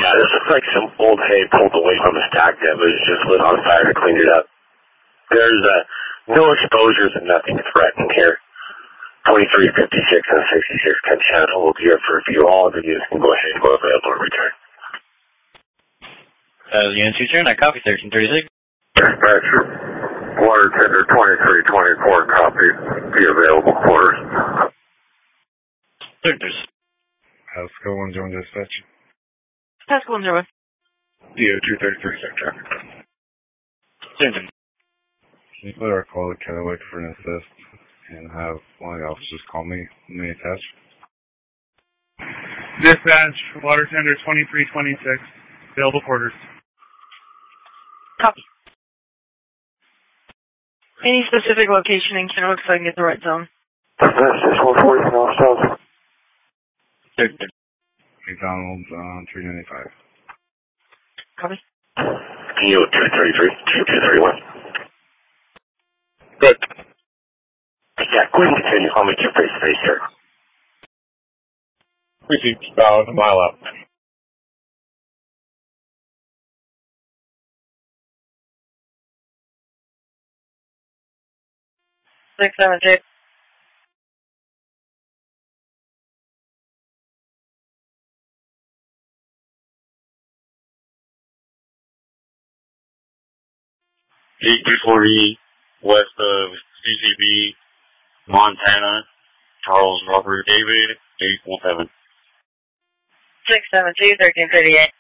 Yeah, this looks like some old hay pulled away from a stack that was just lit on fire to clean it up. There's no exposures and nothing threatened here. 23, 56, and 66 10 channel will be here for review. All of the units can go ahead and go available and return. Units return, I copy 1336. Dispatcher, water tender 2324 copy, the available quarters. There's Pascal 101 dispatch. Pascal 101. DO 233 sector. Can you put our call to Kennewick for an assist and have one of the officers call me when they attach? Dispatch, water tender 2326, available quarters. Copy. Any specific location in Kennewick so I can get the right zone? Dispatch, 140 north south. McDonald's 395. Copy. DO 233, 2231. Good. Yeah, go ahead and continue. I'll meet you face to face, sir. Received about a mile out. 672. G340 west of CCB, Montana, Charles Robert David, 817. 672, 1338.